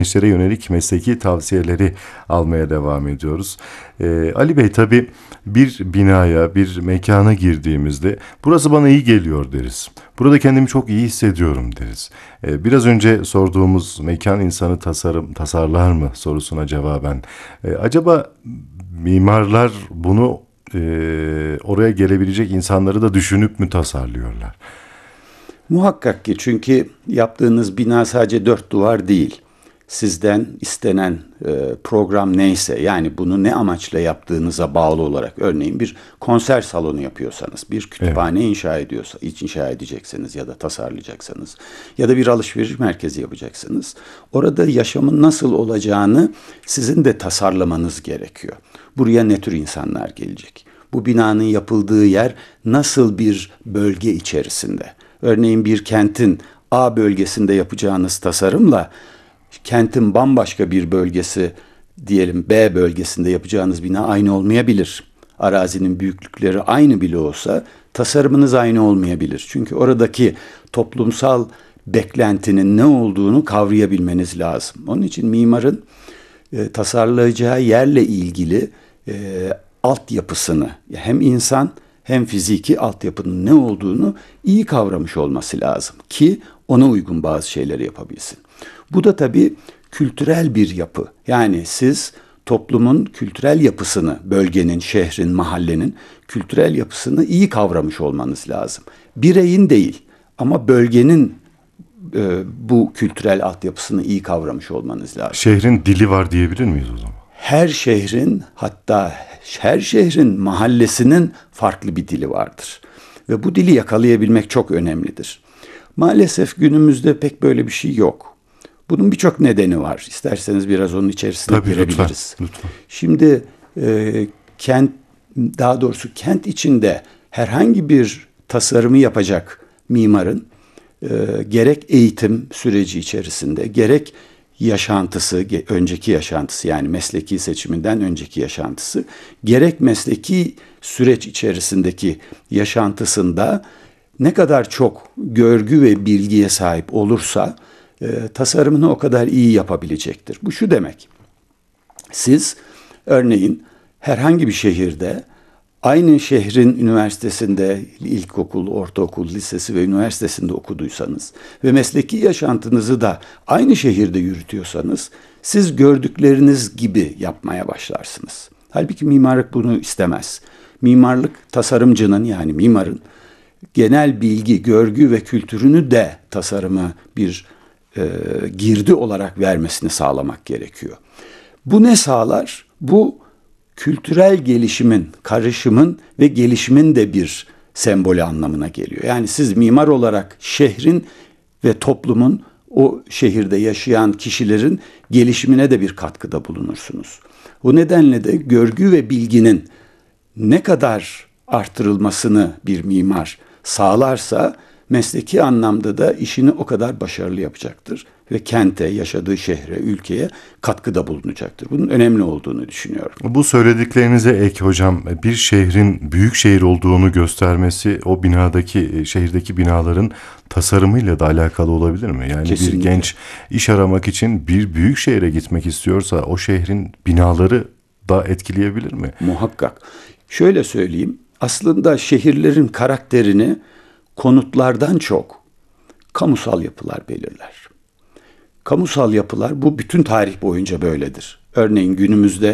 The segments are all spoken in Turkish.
gençlere yönelik mesleki tavsiyeleri almaya devam ediyoruz. Ali Bey, tabii bir binaya, bir mekana girdiğimizde burası bana iyi geliyor deriz. Burada kendimi çok iyi hissediyorum deriz. Biraz önce sorduğumuz mekan insanı tasarlar mı sorusuna cevaben. Acaba mimarlar bunu oraya gelebilecek insanları da düşünüp mü tasarlıyorlar? Muhakkak ki, çünkü yaptığınız bina sadece dört duvar değil. Sizden istenen program neyse, yani bunu ne amaçla yaptığınıza bağlı olarak, örneğin bir konser salonu yapıyorsanız, bir Evet. kütüphane inşa edeceksiniz ya da tasarlayacaksınız ya da bir alışveriş merkezi yapacaksınız. Orada yaşamın nasıl olacağını sizin de tasarlamanız gerekiyor. Buraya ne tür insanlar gelecek? Bu binanın yapıldığı yer nasıl bir bölge içerisinde? Örneğin bir kentin A bölgesinde yapacağınız tasarımla kentin bambaşka bir bölgesi, diyelim B bölgesinde yapacağınız bina aynı olmayabilir. Arazinin büyüklükleri aynı bile olsa tasarımınız aynı olmayabilir. Çünkü oradaki toplumsal beklentinin ne olduğunu kavrayabilmeniz lazım. Onun için mimarın tasarlayacağı yerle ilgili altyapısını, hem insan hem fiziki altyapının ne olduğunu iyi kavramış olması lazım ki ona uygun bazı şeyleri yapabilsin. Bu da tabii kültürel bir yapı. Yani siz toplumun kültürel yapısını, bölgenin, şehrin, mahallenin kültürel yapısını iyi kavramış olmanız lazım. Bireyin değil ama bölgenin bu kültürel altyapısını iyi kavramış olmanız lazım. Şehrin dili var diyebilir miyiz o zaman? Her şehrin, hatta her şehrin mahallesinin farklı bir dili vardır. Ve bu dili yakalayabilmek çok önemlidir. Maalesef günümüzde pek böyle bir şey yok. Bunun birçok nedeni var. İsterseniz biraz onun içerisine Tabii, girebiliriz. lütfen. Şimdi kent, daha doğrusu kent içinde herhangi bir tasarımı yapacak mimarın gerek eğitim süreci içerisinde, gerek önceki yaşantısı, yani mesleki seçiminden önceki yaşantısı, gerek mesleki süreç içerisindeki yaşantısında ne kadar çok görgü ve bilgiye sahip olursa tasarımını o kadar iyi yapabilecektir. Bu şu demek: siz örneğin herhangi bir şehirde, aynı şehrin üniversitesinde, ilkokul, ortaokul, lisesi ve üniversitesinde okuduysanız ve mesleki yaşantınızı da aynı şehirde yürütüyorsanız, siz gördükleriniz gibi yapmaya başlarsınız. Halbuki mimarlık bunu istemez. Mimarlık, tasarımcının, yani mimarın genel bilgi, görgü ve kültürünü de tasarıma bir girdi olarak vermesini sağlamak gerekiyor. Bu ne sağlar? Bu kültürel gelişimin, karışımın ve gelişimin de bir sembolü anlamına geliyor. Yani siz mimar olarak şehrin ve toplumun, o şehirde yaşayan kişilerin gelişimine de bir katkıda bulunursunuz. Bu nedenle de görgü ve bilginin ne kadar artırılmasını bir mimar sağlarsa, mesleki anlamda da işini o kadar başarılı yapacaktır ve kente, yaşadığı şehre, ülkeye katkıda bulunacaktır. Bunun önemli olduğunu düşünüyorum. Bu söylediklerinize ek hocam, bir şehrin büyük şehir olduğunu göstermesi o şehirdeki binaların tasarımıyla da alakalı olabilir mi? Yani Kesinlikle. bir genç iş aramak için bir büyük şehre gitmek istiyorsa o şehrin binaları da etkileyebilir mi? Muhakkak. Şöyle söyleyeyim, aslında şehirlerin karakterini konutlardan çok kamusal yapılar belirler. Kamusal yapılar, bu bütün tarih boyunca böyledir. Örneğin günümüzde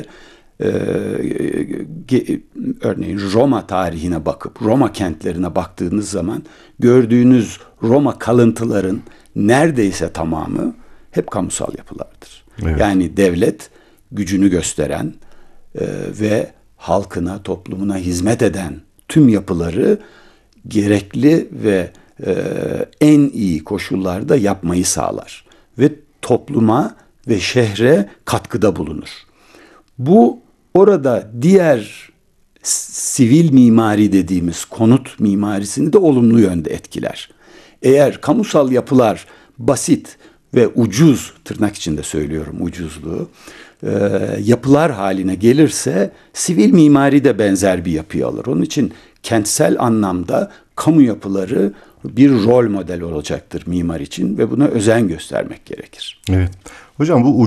örneğin Roma tarihine bakıp Roma kentlerine baktığınız zaman gördüğünüz Roma kalıntıların neredeyse tamamı hep kamusal yapılardır. Evet. Yani devlet gücünü gösteren ve halkına, toplumuna hizmet eden tüm yapıları gerekli ve en iyi koşullarda yapmayı sağlar ve topluma ve şehre katkıda bulunur. Bu orada diğer sivil mimari dediğimiz konut mimarisini de olumlu yönde etkiler. Eğer kamusal yapılar basit ve ucuz, tırnak içinde söylüyorum ucuzluğu, yapılar haline gelirse sivil mimari de benzer bir yapıyı alır. Onun için kentsel anlamda kamu yapıları bir rol model olacaktır mimar için ve buna özen göstermek gerekir. Evet. Hocam bu